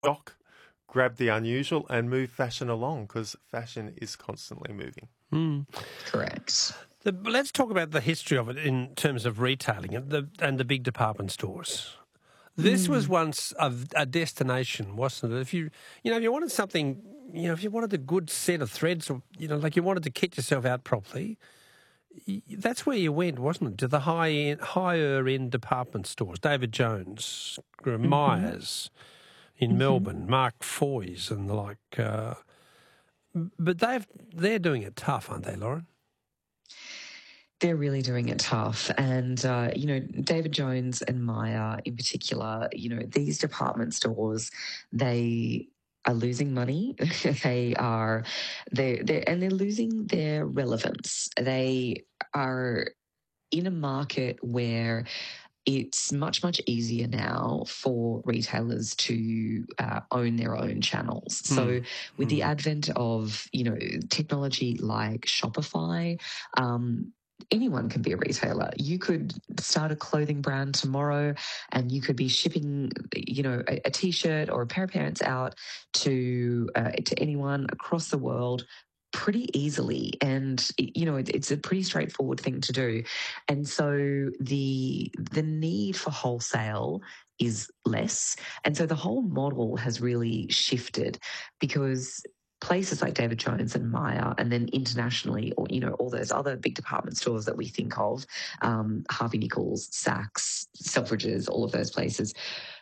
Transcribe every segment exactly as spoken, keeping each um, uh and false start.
shock, grab the unusual and move fashion along, because fashion is constantly moving. Mm. Correct. The, let's talk about the history of it in terms of retailing and the, and the big department stores. This mm. was once a, a destination, wasn't it? If you, you know, if you wanted something, you know, if you wanted a good set of threads, or you know, like you wanted to kit yourself out properly, that's where you went, wasn't it? To the high end, higher end department stores, David Jones, mm-hmm. Myers in mm-hmm. Melbourne, Mark Foy's and the like. Uh, but they've they're doing it tough, aren't they, Lauren? They're really doing it tough. And, uh, you know, David Jones and Myer in particular, you know, these department stores, they are losing money. they are, they're, they're, and they're losing their relevance. They are in a market where it's much, much easier now for retailers to uh, own their own channels. Mm. So with mm. the advent of, you know, technology like Shopify, um, anyone can be a retailer. You could start a clothing brand tomorrow and you could be shipping, you know, a, a T-shirt or a pair of pants out to uh, to anyone across the world pretty easily. And, you know, it, it's a pretty straightforward thing to do. And so the the need for wholesale is less. And so the whole model has really shifted, because places like David Jones and Myer, and then internationally, or, you know, all those other big department stores that we think of, um, Harvey Nichols, Saks, Selfridges, all of those places,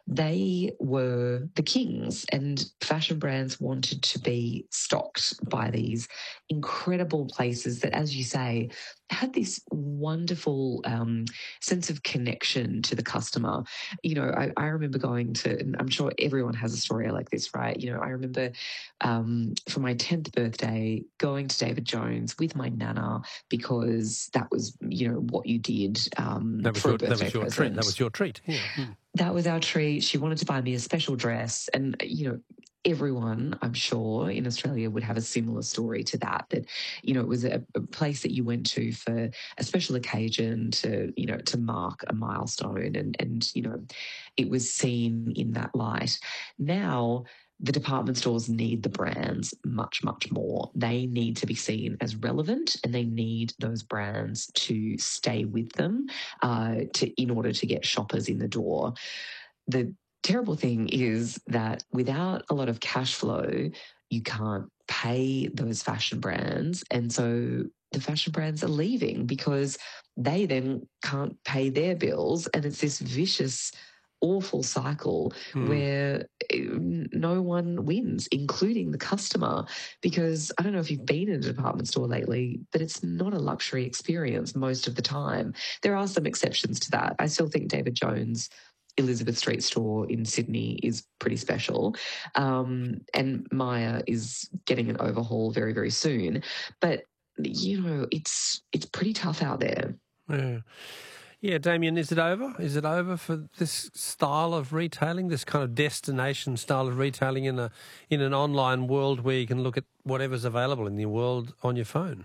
they were the kings, and fashion brands wanted to be stocked by these incredible places that, as you say, had this wonderful um, sense of connection to the customer. You know, I, I remember going to, and I'm sure everyone has a story like this, right? You know, I remember um, for my tenth birthday going to David Jones with my nana, because that was, you know, what you did um, that was for your, a birthday that was your present. treat. That was your treat. Yeah. Hmm. That was our treat. She wanted to buy me a special dress. And, you know, everyone, I'm sure, in Australia would have a similar story to that, that, you know, it was a, a place that you went to for a special occasion to, you know, to mark a milestone. And, and, you know, it was seen in that light. Now, the department stores need the brands much, much more. They need to be seen as relevant, and they need those brands to stay with them uh, to in order to get shoppers in the door. The terrible thing is that without a lot of cash flow, you can't pay those fashion brands. And so the fashion brands are leaving because they then can't pay their bills. And it's this vicious, awful cycle hmm. where no one wins, including the customer, because I don't know if you've been in a department store lately, but it's not a luxury experience most of the time. There are some exceptions to that. I still think David Jones' Elizabeth Street store in Sydney is pretty special, um, and Myer is getting an overhaul very, very soon. But, you know, it's it's pretty tough out there. Yeah. Yeah, Damien, is it over? Is it over for this style of retailing, this kind of destination style of retailing in a in an online world where you can look at whatever's available in the world on your phone?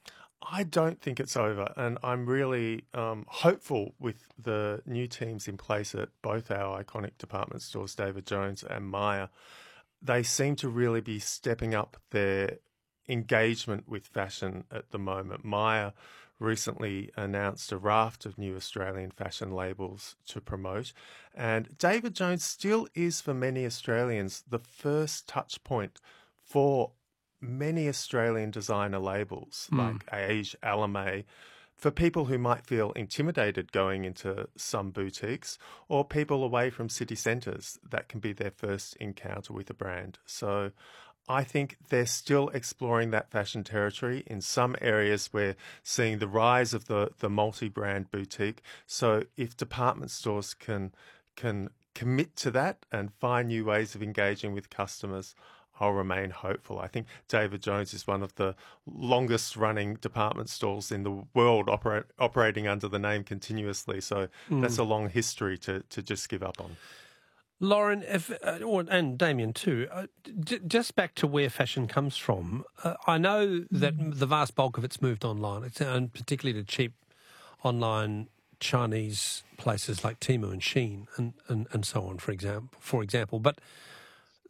I don't think it's over, and I'm really um, hopeful with the new teams in place at both our iconic department stores, David Jones and Myer. They seem to really be stepping up their engagement with fashion at the moment. Myer recently announced a raft of new Australian fashion labels to promote, and David Jones still is, for many Australians, the first touch point for many Australian designer labels mm. like Age, Alame, for people who might feel intimidated going into some boutiques, or people away from city centres. That can be their first encounter with a brand. So I think they're still exploring that fashion territory. In some areas, we're seeing the rise of the, the multi-brand boutique. So if department stores can can commit to that and find new ways of engaging with customers, I'll remain hopeful. I think David Jones is one of the longest running department stores in the world, operate, operating under the name continuously. So mm. that's a long history to, to just give up on. Lauren, if, uh, or, and Damien too, uh, d- just back to where fashion comes from, uh, I know that the vast bulk of it's moved online, it's, and particularly to cheap online Chinese places like Temu and Shein and, and, and so on, for example. For example, but